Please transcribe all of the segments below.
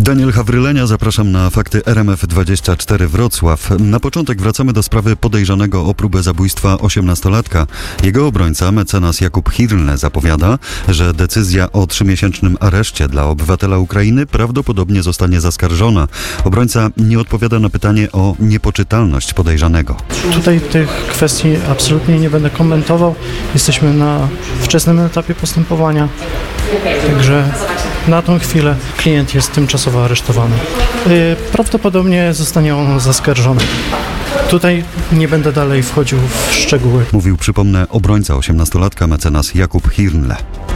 Daniel Hawrylenia, zapraszam na Fakty RMF24 Wrocław. Na początek wracamy do sprawy podejrzanego o próbę zabójstwa 18-latka. Jego obrońca, mecenas Jakub Hirlne, zapowiada, że decyzja o 3-miesięcznym areszcie dla obywatela Ukrainy prawdopodobnie zostanie zaskarżona. Obrońca nie odpowiada na pytanie o niepoczytalność podejrzanego. Tutaj tych kwestii absolutnie nie będę komentował. Jesteśmy na wczesnym etapie postępowania, także na tą chwilę klient jest tymczasowo aresztowany. Prawdopodobnie zostanie on zaskarżony. Tutaj nie będę dalej wchodził w szczegóły. Mówił, przypomnę, obrońca 18-latka mecenas Jakub Hirlne.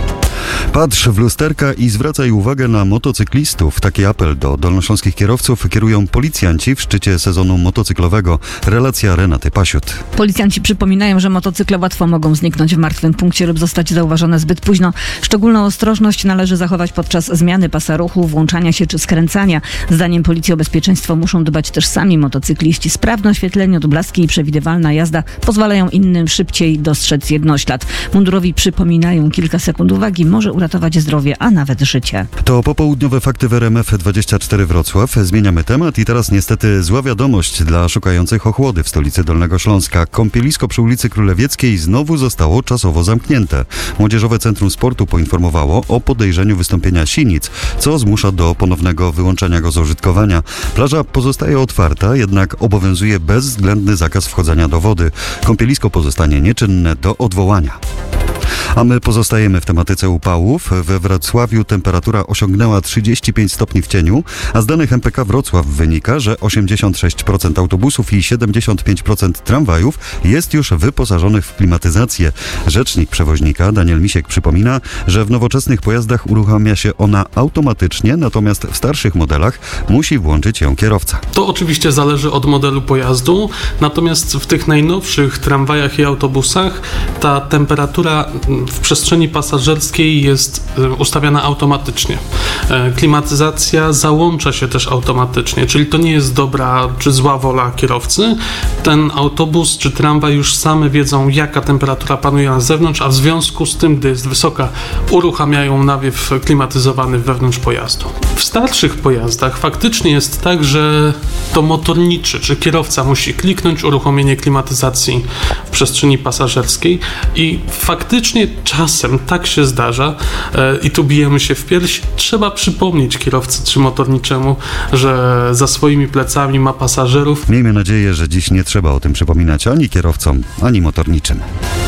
Patrz w lusterka i zwracaj uwagę na motocyklistów. Taki apel do dolnośląskich kierowców kierują policjanci w szczycie sezonu motocyklowego. Relacja Renaty Pasiut. Policjanci przypominają, że motocykle łatwo mogą zniknąć w martwym punkcie lub zostać zauważone zbyt późno. Szczególną ostrożność należy zachować podczas zmiany pasa ruchu, włączania się czy skręcania. Zdaniem Policji o bezpieczeństwo muszą dbać też sami motocykliści. Sprawne oświetlenie, odblaski i przewidywalna jazda pozwalają innym szybciej dostrzec jednoślad. Mundurowi przypominają, kilka sekund uwagi może uratować zdrowie, a nawet życie. To popołudniowe Fakty w RMF24 Wrocław. Zmieniamy temat i teraz niestety zła wiadomość dla szukających ochłody w stolicy Dolnego Śląska. Kąpielisko przy ulicy Królewieckiej znowu zostało czasowo zamknięte. Młodzieżowe Centrum Sportu poinformowało o podejrzeniu wystąpienia sinic, co zmusza do ponownego wyłączenia go z użytkowania. Plaża pozostaje otwarta, jednak obowiązuje bezwzględny zakaz wchodzenia do wody. Kąpielisko pozostanie nieczynne do odwołania. A my pozostajemy w tematyce upałów. We Wrocławiu temperatura osiągnęła 35 stopni w cieniu, a z danych MPK Wrocław wynika, że 86% autobusów i 75% tramwajów jest już wyposażonych w klimatyzację. Rzecznik przewoźnika Daniel Misiek przypomina, że w nowoczesnych pojazdach uruchamia się ona automatycznie, natomiast w starszych modelach musi włączyć ją kierowca. To oczywiście zależy od modelu pojazdu, natomiast w tych najnowszych tramwajach i autobusach ta temperatura w przestrzeni pasażerskiej jest ustawiana automatycznie. Klimatyzacja załącza się też automatycznie, czyli to nie jest dobra czy zła wola kierowcy. Ten autobus czy tramwaj już same wiedzą, jaka temperatura panuje na zewnątrz, a w związku z tym, gdy jest wysoka, uruchamiają nawiew klimatyzowany wewnątrz pojazdu. W starszych pojazdach faktycznie jest tak, że to motorniczy czy kierowca musi kliknąć uruchomienie klimatyzacji w przestrzeni pasażerskiej i faktycznie czasem tak się zdarza i tu bijemy się w pierś. Trzeba przypomnieć kierowcy czy motorniczemu, że za swoimi plecami ma pasażerów. Miejmy nadzieję, że dziś nie trzeba o tym przypominać ani kierowcom, ani motorniczym.